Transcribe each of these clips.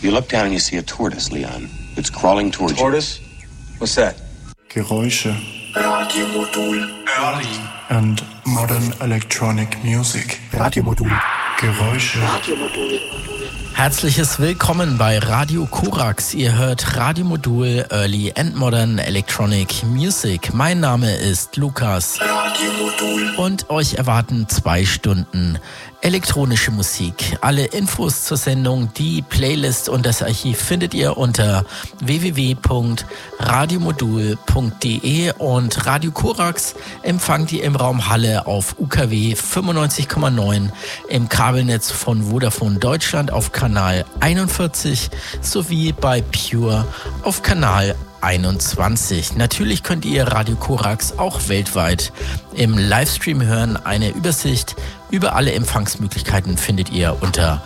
You look down and you see a tortoise, Leon. It's crawling towards you. Tortoise? What's that? Geräusche. Radiomodul. Early and modern electronic music. Radiomodul. Geräusche. Radiomodul. Herzliches Willkommen bei Radio Korax. Ihr hört Radiomodul Early and Modern Electronic Music. Mein Name ist Lukas. Radiomodul. Und euch erwarten 2 Stunden elektronische Musik. Alle Infos zur Sendung, die Playlist und das Archiv findet ihr unter www.radiomodul.de und Radio Korax empfangt ihr im Raum Halle auf UKW 95,9, im Kabelnetz von Vodafone Deutschland auf Kanal 41 sowie bei Pure auf Kanal 21. Natürlich könnt ihr Radio Korax auch weltweit im Livestream hören. Eine Übersicht über alle Empfangsmöglichkeiten findet ihr unter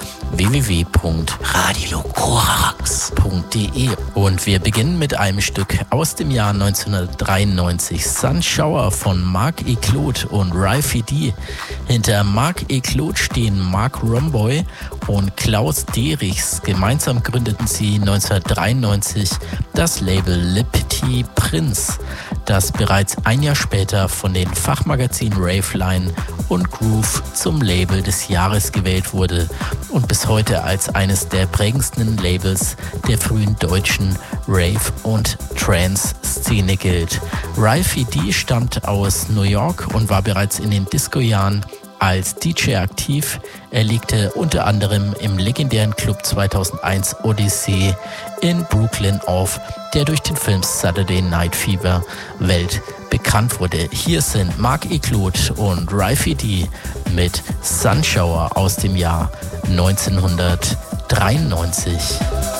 www.radiokorax.de. Und wir beginnen mit einem Stück aus dem Jahr 1993. Sun Shower von Mark E. Claude und Ralphie D. Hinter Mark E. Claude stehen Mark Romboy und Klaus Derichs. Gemeinsam gründeten sie 1993 das Label Le Petit Prince, das bereits ein Jahr später von den Fachmagazinen Raveline und Groove zum Label des Jahres gewählt wurde und bis heute als eines der prägendsten Labels der frühen deutschen Rave- und Trance-Szene gilt. Ralphie D stammt aus New York und war bereits in den Disco-Jahren als DJ aktiv. Er legte unter anderem im legendären Club 2001 Odyssey in Brooklyn auf, der durch den Film Saturday Night Fever Welt bekannt wurde. Hier sind Mark E. Claude und Ralphie D mit Sun Shower aus dem Jahr 1993.